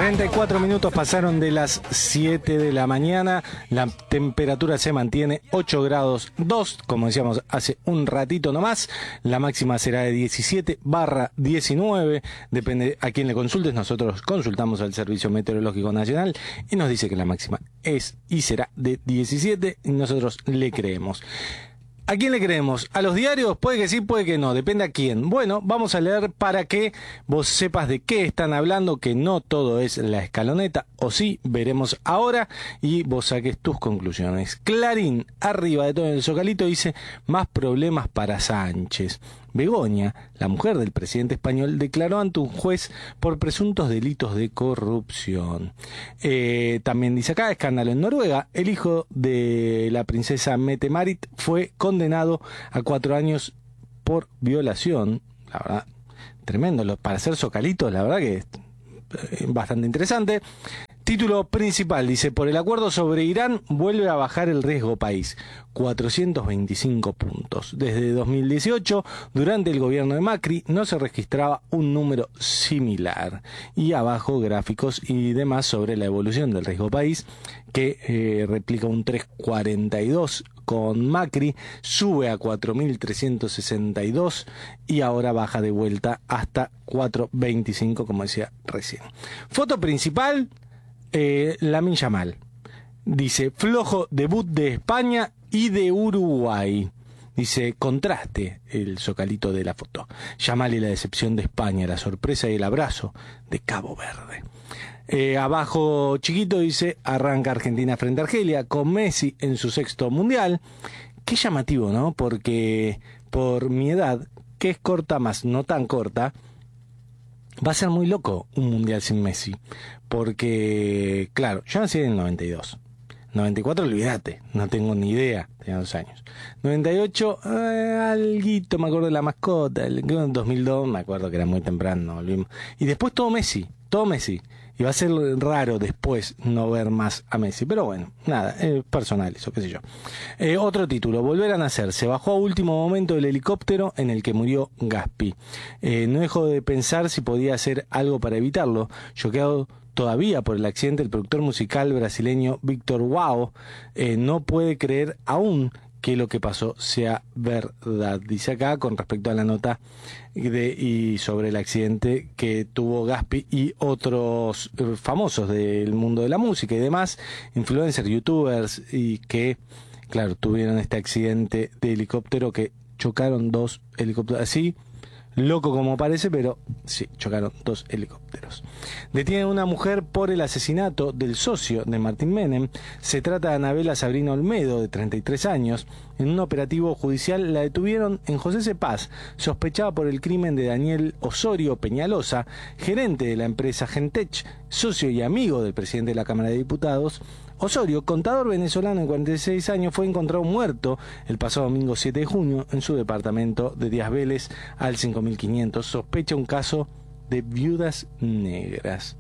44 minutos pasaron de las 7 de la mañana. La temperatura se mantiene 8 grados 2, como decíamos hace un ratito nomás. La máxima será de 17/19. Depende a quién le consultes. Nosotros consultamos al Servicio Meteorológico Nacional y nos dice que la máxima es y será de 17 y nosotros le creemos. ¿A quién le creemos? ¿A los diarios? Puede que sí, puede que no, depende a quién. Bueno, vamos a leer para que vos sepas de qué están hablando, que no todo es la escaloneta, o sí, veremos ahora, y vos saques tus conclusiones. Clarín, arriba de todo el Zocalito, dice, más problemas para Sánchez. Begoña, la mujer del presidente español, declaró ante un juez por presuntos delitos de corrupción. También dice acá, escándalo en Noruega, el hijo de la princesa Mette-Marit fue condenado a 4 años por violación. La verdad, tremendo, para ser Zocalito, la verdad que es bastante interesante. Título principal, dice, por el acuerdo sobre Irán vuelve a bajar el riesgo país, 425 puntos. Desde 2018, durante el gobierno de Macri, no se registraba un número similar. Y abajo gráficos y demás sobre la evolución del riesgo país, que replica un 342 con Macri, sube a 4.362 y ahora baja de vuelta hasta 425, como decía recién. Foto principal, Lamine Yamal. Dice, flojo debut de España y de Uruguay. Dice, contraste el Zocalito de la foto. Yamal y la decepción de España, la sorpresa y el abrazo de Cabo Verde. Abajo chiquito dice, arranca Argentina frente a Argelia con Messi en su 6º mundial. Qué llamativo, ¿no? Porque por mi edad, que es corta más no tan corta, va a ser muy loco un mundial sin Messi. Porque, claro, yo nací en el 92. 94, olvídate, no tengo ni idea, tenía 2 años. 98, alguito me acuerdo de la mascota. El 2002, me acuerdo que era muy temprano, volvimos. Y después todo Messi. Y va a ser raro después no ver más a Messi. Pero bueno, nada, personal, eso qué sé yo. Otro título, volver a nacer. Se bajó a último momento del helicóptero en el que murió Gaspi. No dejo de pensar si podía hacer algo para evitarlo. Choqueado todavía por el accidente, el productor musical brasileño Víctor Wow no puede creer aún que lo que pasó sea verdad. Dice acá con respecto a la nota y sobre el accidente que tuvo Gaspi y otros famosos del mundo de la música y demás, influencers, youtubers, y que, claro, tuvieron este accidente de helicóptero, que chocaron 2 helicópteros así. Loco como parece, pero sí, chocaron 2 helicópteros. Detienen a una mujer por el asesinato del socio de Martín Menem. Se trata de Anabela Sabrina Olmedo, de 33 años. En un operativo judicial la detuvieron en José Cepaz, sospechada por el crimen de Daniel Osorio Peñalosa, gerente de la empresa Gentech, socio y amigo del presidente de la Cámara de Diputados. Osorio, contador venezolano de 46 años, fue encontrado muerto el pasado domingo 7 de junio en su departamento de Díaz Vélez al 5500. Sospecha un caso de viudas negras.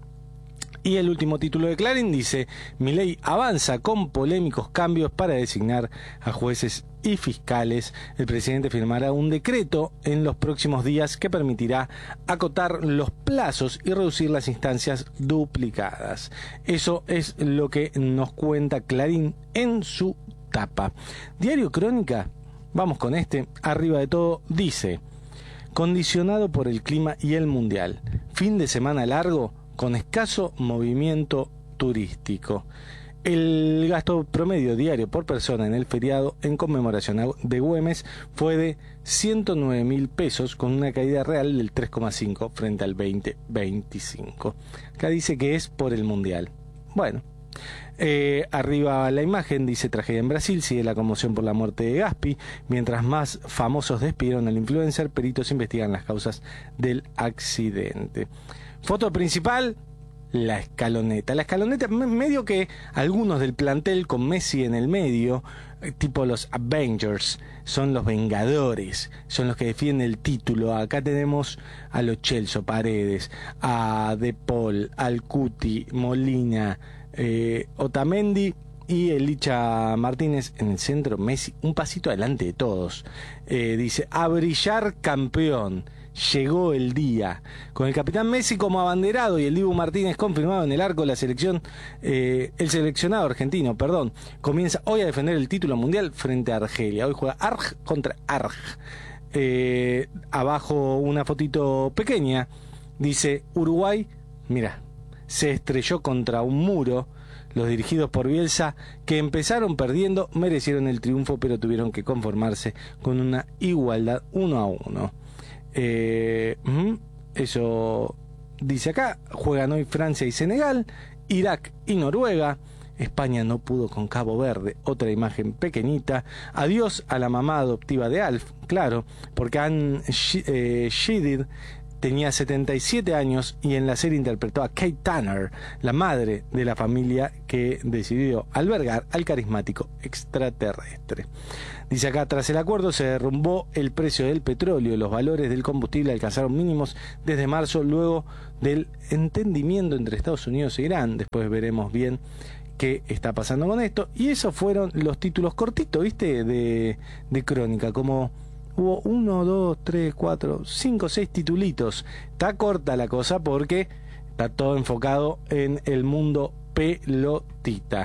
Y el último título de Clarín dice, Milei avanza con polémicos cambios para designar a jueces y fiscales. El presidente firmará un decreto en los próximos días que permitirá acotar los plazos y reducir las instancias duplicadas. Eso es lo que nos cuenta Clarín en su tapa. Diario Crónica, vamos con este, arriba de todo, dice, condicionado por el clima y el mundial, fin de semana largo con escaso movimiento turístico. El gasto promedio diario por persona en el feriado en conmemoración de Güemes fue de 109.000 pesos, con una caída real del 3,5 frente al 2025. Acá dice que es por el mundial. Bueno, arriba la imagen dice, tragedia en Brasil, sigue la conmoción por la muerte de Gaspi. Mientras más famosos despidieron al influencer, peritos investigan las causas del accidente. Foto principal, la escaloneta. La escaloneta, medio que algunos del plantel con Messi en el medio, tipo los Avengers, son los Vengadores, son los que defienden el título. Acá tenemos a Lo Celso, Paredes, a De Paul, al Cuti, Molina, Otamendi y el Licha Martínez en el centro. Messi un pasito adelante de todos. Dice, a brillar campeón. llegó el día. Con el capitán Messi como abanderado y el Dibu Martínez confirmado en el arco, la selección, el seleccionado argentino, comienza hoy a defender el título mundial frente a Argelia. Hoy juega Arg contra Arg. Abajo una fotito pequeña, dice Uruguay, mira, se estrelló contra un muro. Los dirigidos por Bielsa, que empezaron perdiendo, merecieron el triunfo, pero tuvieron que conformarse con una igualdad 1-1. Eso dice acá. Juegan hoy Francia y Senegal, Irak y Noruega. España no pudo con Cabo Verde. Otra imagen pequeñita. Adiós a la mamá adoptiva de Alf, claro, porque Anne Shidid tenía 77 años y en la serie interpretó a Kate Tanner, la madre de la familia que decidió albergar al carismático extraterrestre. Dice acá, tras el acuerdo se derrumbó el precio del petróleo, los valores del combustible alcanzaron mínimos desde marzo, luego del entendimiento entre Estados Unidos e Irán. Después veremos bien qué está pasando con esto. Y esos fueron los títulos cortitos, ¿viste? De Crónica, como... Hubo 1, 2, 3, 4, 5, 6 titulitos. Está corta la cosa porque está todo enfocado en el mundo pelotita.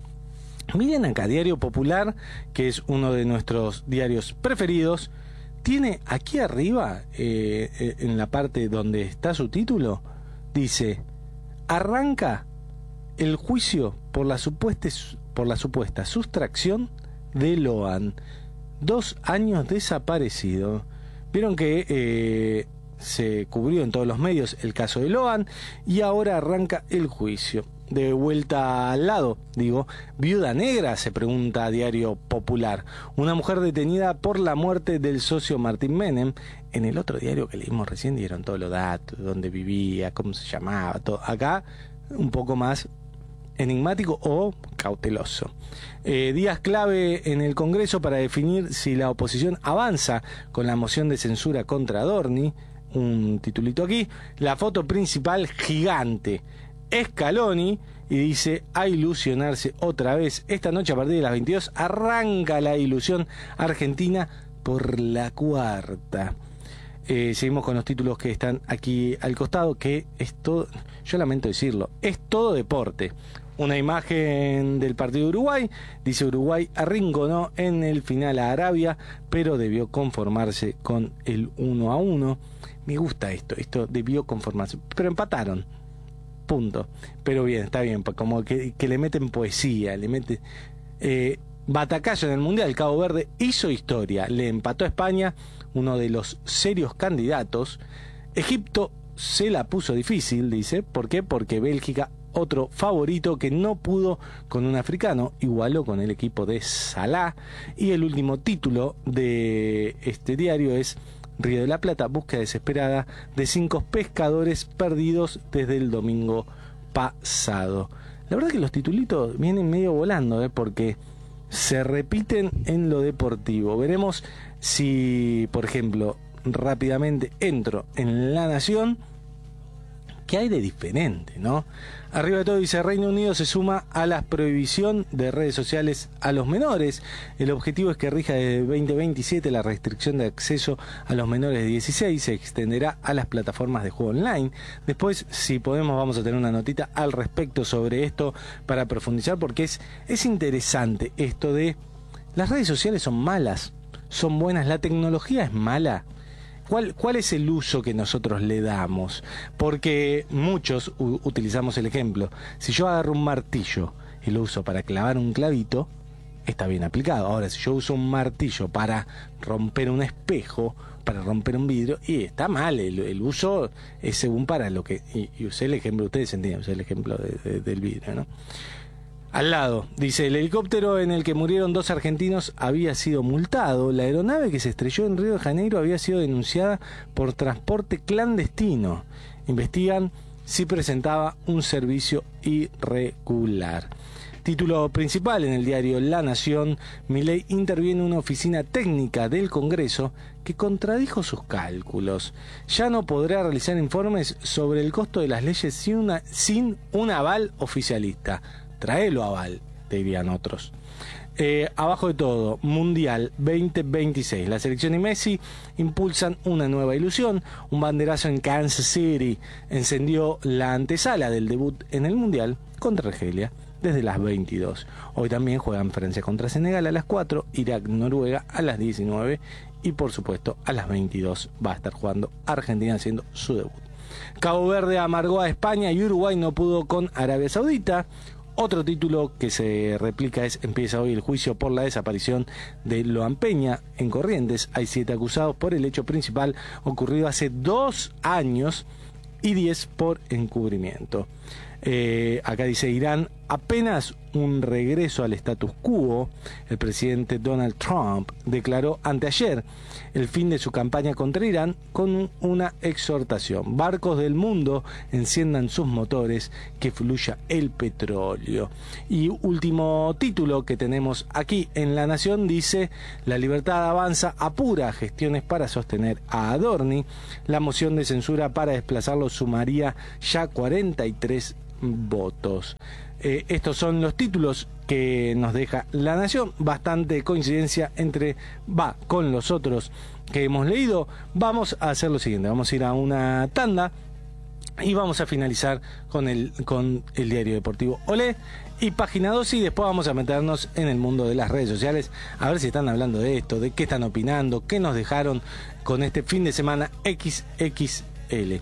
Miren acá, Diario Popular, que es uno de nuestros diarios preferidos, tiene aquí arriba, en la parte donde está su título, dice: arranca el juicio por la supuesta sustracción de Lohan. 2 años desaparecido. Vieron que se cubrió en todos los medios el caso de Lohan y ahora arranca el juicio. De vuelta al lado, digo, viuda negra, se pregunta Diario Popular. Una mujer detenida por la muerte del socio Martín Menem. En el otro diario que leímos recién dieron todos los datos, dónde vivía, cómo se llamaba, todo. Acá un poco más enigmático o cauteloso. Días clave en el Congreso para definir si la oposición avanza con la moción de censura contra Adorni. Un titulito aquí. La foto principal gigante. Scaloni y dice: a ilusionarse otra vez. Esta noche a partir de las 22 arranca la ilusión argentina por la cuarta. Seguimos con los títulos que están aquí al costado, que es todo, yo lamento decirlo, es todo deporte. Una imagen del partido de Uruguay, dice: Uruguay arrinconó en el final a Arabia, pero debió conformarse con el 1-1. Me gusta esto debió conformarse, pero empataron, punto. Pero bien, está bien, como que le meten poesía, le meten... batacazo en el Mundial. Cabo Verde hizo historia, le empató a España, uno de los serios candidatos. Egipto se la puso difícil, dice. ¿Por qué? Porque Bélgica, otro favorito que no pudo con un africano, igualó con el equipo de Salah. Y el último título de este diario es: Río de la Plata, búsqueda desesperada de 5 pescadores perdidos desde el domingo pasado. La verdad que los titulitos vienen medio volando, porque se repiten en lo deportivo. Veremos si, por ejemplo, rápidamente entro en La Nación, ¿qué hay de diferente, no? Arriba de todo dice: Reino Unido se suma a la prohibición de redes sociales a los menores. El objetivo es que rija desde 2027 la restricción de acceso a los menores de 16. Se extenderá a las plataformas de juego online. Después, si podemos, vamos a tener una notita al respecto sobre esto para profundizar, porque es interesante esto de las redes sociales. Son malas, son buenas, la tecnología es mala. ¿Cuál es el uso que nosotros le damos? Porque muchos utilizamos el ejemplo: si yo agarro un martillo y lo uso para clavar un clavito, está bien aplicado. Ahora, si yo uso un martillo para romper un espejo, para romper un vidrio, y está mal, el uso es según para lo que... Y usé el ejemplo, ustedes entienden, usé el ejemplo del vidrio, ¿no? Al lado, dice: el helicóptero en el que murieron 2 argentinos había sido multado. La aeronave que se estrelló en Río de Janeiro había sido denunciada por transporte clandestino. Investigan si presentaba un servicio irregular. Título principal en el diario La Nación: Milei interviene en una oficina técnica del Congreso que contradijo sus cálculos. Ya no podrá realizar informes sobre el costo de las leyes sin un aval oficialista. Traelo aval, dirían otros. Abajo de todo, Mundial 2026. La selección y Messi impulsan una nueva ilusión. Un banderazo en Kansas City encendió la antesala del debut en el Mundial contra Argelia desde las 22. Hoy también juegan Francia contra Senegal a las 4, Irak-Noruega a las 19 y por supuesto a las 22 va a estar jugando Argentina haciendo su debut. Cabo Verde amargó a España y Uruguay no pudo con Arabia Saudita. Otro título que se replica es: empieza hoy el juicio por la desaparición de Loan Peña en Corrientes. Hay 7 acusados por el hecho principal ocurrido hace 2 años y 10 por encubrimiento. Acá dice: Irán apenas un regreso al status quo. El presidente Donald Trump declaró anteayer el fin de su campaña contra Irán con una exhortación: barcos del mundo, enciendan sus motores, que fluya el petróleo. Y último título que tenemos aquí en La Nación dice: la libertad avanza, apura gestiones para sostener a Adorni. La moción de censura para desplazarlo sumaría ya 43 votos. Estos son los títulos que nos deja La Nación. Bastante coincidencia con los otros que hemos leído. Vamos a hacer lo siguiente: vamos a ir a una tanda y vamos a finalizar con el diario deportivo Olé y Página 2, y después vamos a meternos en el mundo de las redes sociales a ver si están hablando de esto, de qué están opinando, qué nos dejaron con este fin de semana XXL.